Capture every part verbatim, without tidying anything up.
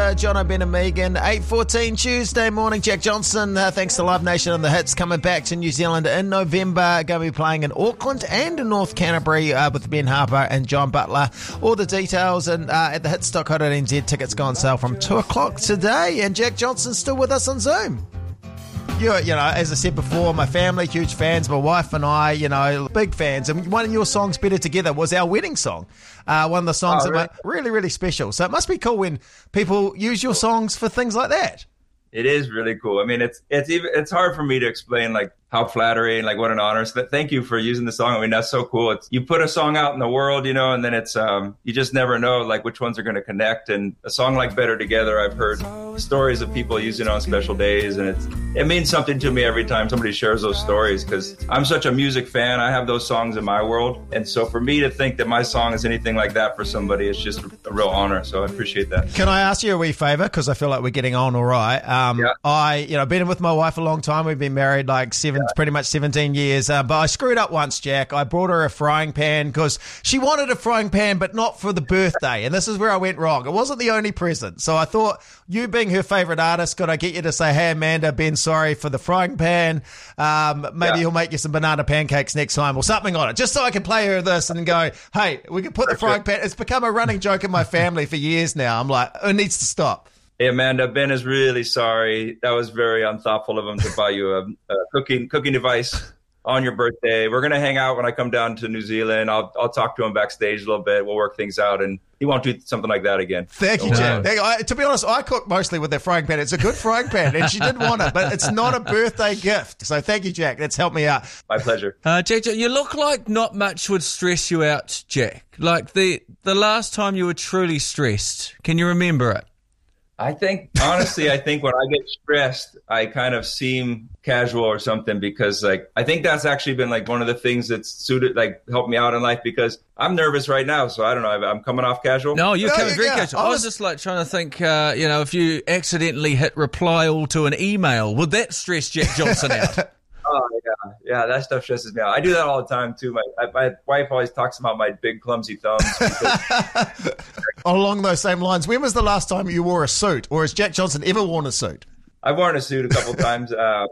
uh, Jono, Ben and Megan. eight fourteen Tuesday morning. Jack Johnson, uh, thanks to Live Nation and the Hits, coming back to New Zealand in November. Going to be playing in Auckland and in North Canterbury uh, with Ben Harper and John Butler. All the details and uh, at the hits dot co dot n z. Tickets go on sale from two o'clock today. And Jack Johnson's still with us on Zoom. You're, you know, as I said before, my family, huge fans. My wife and I, you know, big fans. And one of your songs, Better Together, was our wedding song. Uh, one of the songs oh, that really? were really, really special. So it must be cool when people use your songs for things like that. It is really cool. I mean, it's it's even it's hard for me to explain like how flattering, like what an honor. So thank you for using the song. I mean, that's so cool. It's, you put a song out in the world, you know, and then it's um you just never know like which ones are going to connect. And a song like Better Together, I've heard stories of people using it on special days, and it's it means something to me every time somebody shares those stories because I'm such a music fan. I have those songs in my world, and so for me to think that my song is anything like that for somebody, it's just a real honor. So I appreciate that. Can I ask you a wee favour? Because I feel like we're getting on all right. Um, yeah. I, you know, been with my wife a long time. We've been married like seven, yeah. pretty much seventeen years. Uh, but I screwed up once, Jack. I brought her a frying pan because she wanted a frying pan, but not for the birthday. And this is where I went wrong. It wasn't the only present. So I thought, you being her favourite artist, could I get you to say, hey, Amanda, Ben, sorry for the frying pan. Um, maybe yeah. he'll make you some banana pancakes next time or something on it, just so I can play her this and go, hey, we can put the frying pan. It's become a running joke in my family for years now. I'm like, it needs to stop. Hey, Amanda, Ben is really sorry. That was very unthoughtful of him to buy you a, a cooking cooking device on your birthday. We're going to hang out when I come down to New Zealand. I'll I'll talk to him backstage a little bit. We'll work things out, and he won't do something like that again. Thank you, Jack. Thank you. I, to be honest, I cook mostly with that frying pan. It's a good frying pan, and she did want it, but it's not a birthday gift. So thank you, Jack. That's helped me out. My pleasure. Uh, Jack, you look like not much would stress you out, Jack. Like the, the last time you were truly stressed. Can you remember it? I think, honestly, I think when I get stressed, I kind of seem casual or something because, like, I think that's actually been, like, one of the things that's suited, like, helped me out in life because I'm nervous right now. So I don't know. I'm coming off casual. No, you're no, coming very yeah. casual. I was just, like, trying to think, uh, you know, if you accidentally hit reply all to an email, would that stress Jack Johnson out? Oh, yeah. Yeah, that stuff stresses me out. I do that all the time, too. My, my wife always talks about my big, clumsy thumbs. Because... Along those same lines, when was the last time you wore a suit? Or has Jack Johnson ever worn a suit? I've worn a suit a couple times. Uh,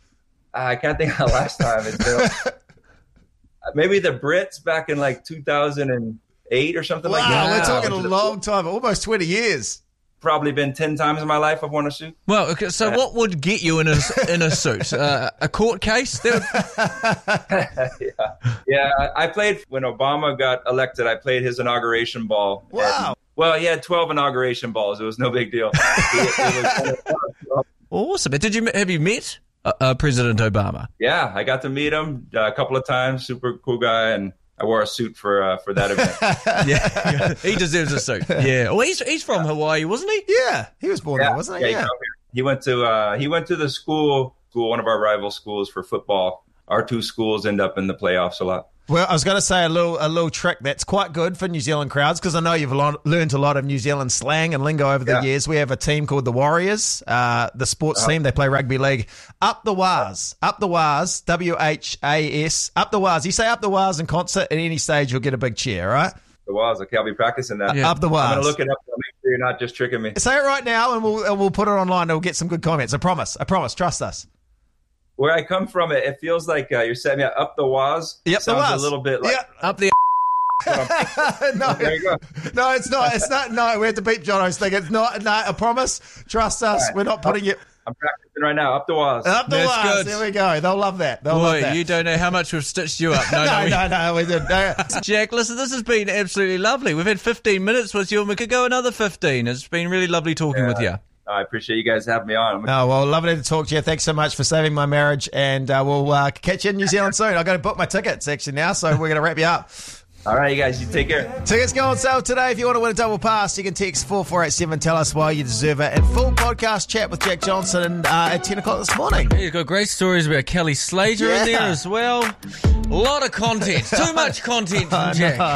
I can't think of the last time. It's been, maybe the Brits back in, like, two thousand eight or something wow, like that. Wow, we're talking wow. a long time, almost twenty years. Probably been ten times in my life I've worn a suit. Well, okay, so what would get you in a, in a suit? Uh, a court case? Would... yeah. yeah, I played, when Obama got elected, I played his inauguration ball. Wow. And, well, he had twelve inauguration balls. It was no big deal. it, it was, awesome. Did you Have you met uh, uh, President Obama? Yeah, I got to meet him uh, a couple of times. Super cool guy, and I wore a suit for uh, for that event. yeah, he deserves a suit. Yeah, well, he's he's from Hawaii, wasn't he? Yeah, he was born yeah. there, wasn't he? Yeah, yeah. He, he went to uh, he went to the school school one of our rival schools for football. Our two schools end up in the playoffs a lot. Well, I was going to say a little a little trick that's quite good for New Zealand crowds because I know you've lo- learned a lot of New Zealand slang and lingo over the yeah. years. We have a team called the Warriors, uh, the sports oh. team. They play rugby league. Up the Waz, up the Waz, W H A S, up the Waz. You say up the Waz in concert at any stage, you'll get a big cheer, right? The Waz. Okay, I'll be practicing that. Yeah. Up the Waz. I'm going to look it up to make sure you're not just tricking me. Say it right now, and we'll and we'll put it online. And we'll get some good comments. I promise. I promise. Trust us. Where I come from, it, it feels like uh, you're setting me up, up the Waz. Yep, Sounds the Waz. a little bit like... Yep. Up the... no, there you go. no, it's not. It's not. No, we have to beep Jono's thing. It's not. No, I promise. Trust us. Right. We're not putting it. I'm practicing right now. Up the Waz. Up the That's Waz. good. There we go. They'll love that. They'll Boy, love that. You don't know how much we've stitched you up. No, no, no, we... no, no, we didn't. No. Jack, listen, this has been absolutely lovely. We've had fifteen minutes with you, and we could go another fifteen. It's been really lovely talking yeah. with you. I appreciate you guys having me on. Oh, well, lovely to talk to you. Thanks so much for saving my marriage, and uh, we'll uh, catch you in New Zealand soon. I've got to book my tickets actually now, so we're going to wrap you up. All right, you guys, you take care. Tickets go on sale today. If you want to win a double pass, you can text four four eight seven. Tell us why you deserve it. And full podcast chat with Jack Johnson uh, at ten o'clock this morning. Yeah, you've got great stories about Kelly Slater yeah. in there as well. A lot of content. Too much content from Jack.